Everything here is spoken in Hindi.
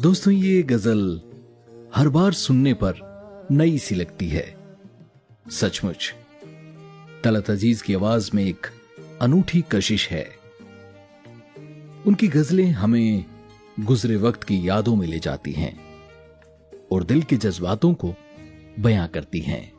दोस्तों, ये गजल हर बार सुनने पर नई सी लगती है। सचमुच तलत अजीज की आवाज में एक अनूठी कशिश है। उनकी गजलें हमें गुजरे वक्त की यादों में ले जाती हैं और दिल के जज्बातों को बयां करती हैं।